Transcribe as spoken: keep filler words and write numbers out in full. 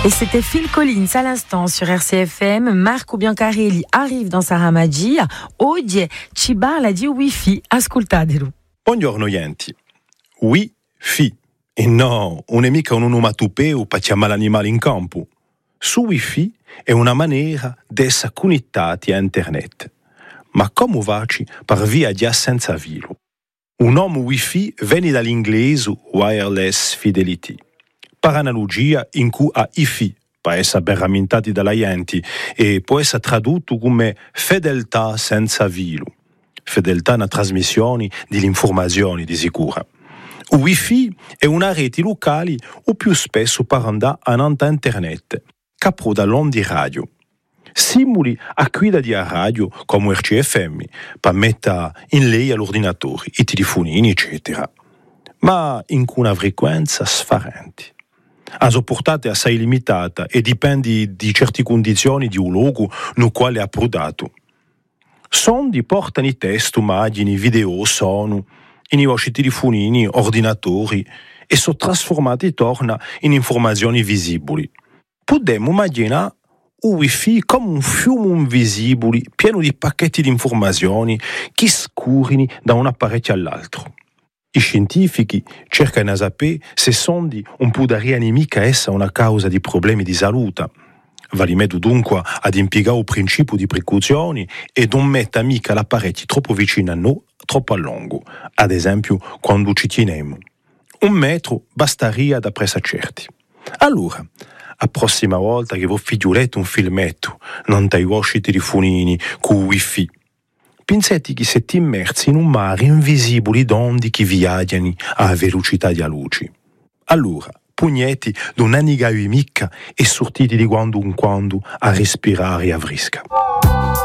Et c'était Phil Collins à l'instant sur R C F M. Marco Biancarelli arrive dans Sarà Magia. Oggi ci parla di Wi-Fi. Ascoltatelo. Buongiorno Yenti. Wi-Fi. E no, non è mica un onomatopeo per chiamare l'animale in campo. Su Wi-Fi è una maniera di essere connettati a internet. Ma come facci per via di senza filo? Un nome Wi-Fi viene dall'inglese Wireless Fidelity. Per analogia in cui a I-Fi, per essere ben rammentati dalla gente, e può essere tradotto come fedeltà senza filo. Fedeltà nella trasmissione delle informazioni di sicura. Il Wi-Fi è una rete locale o più spesso per andare a internet, capro dall'onde radio. Simuli a guida di radio come R C F M, per mettere in lei all'ordinatore, i telefonini, eccetera. Ma in una frequenza sfarente. La sua portata è assai limitata e dipende di certe condizioni di un luogo nel quale è approdato. Sondi portano i testo, immagini, video, suono, in i vostri telefonini, ordinatori e sono trasformati torna in informazioni visibili. Potremmo immaginare un Wi-Fi come un fiume invisibile pieno di pacchetti di informazioni che scorrono da un apparecchio all'altro. I scientifici cercano di sapere se sondi non potrebbero mica essere una causa di problemi di salute. Vale meglio dunque ad impiegare il principio di precauzione e non mettere mica l'apparecchio troppo vicino a noi, troppo a lungo, ad esempio quando ci teniamo. Un metro basterebbe da presa certi. Allora, la prossima volta che voi figliolete un filmetto, non dai vostri telefonini con Wi-Fi, pensate che siete immersi in un mare invisibile d'onde che viaggiano a velocità di luce. Allora, pugneti d'un aniga mica e sortiti di quando in quando a respirare a fresca.